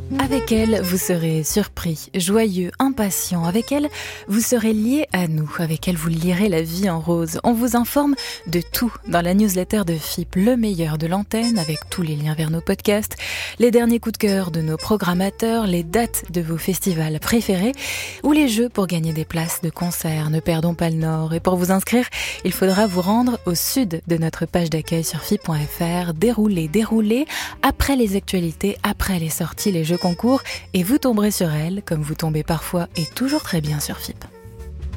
Avec elle, vous serez surpris, joyeux, impatient. Avec elle, vous serez lié à nous. Avec elle, vous lirez la vie en rose. On vous informe de tout dans la newsletter de FIP, le meilleur de l'antenne, avec tous les liens vers nos podcasts, les derniers coups de cœur de nos programmateurs, les dates de vos festivals préférés ou les jeux pour gagner des places de concert. Ne perdons pas le nord. Et pour vous inscrire, il faudra vous rendre au sud de notre page d'accueil sur FIP.fr. Déroulez, après les actualités, après les sorties, les jeux concours, et vous tomberez sur elle, comme vous tombez parfois et toujours très bien sur FIP.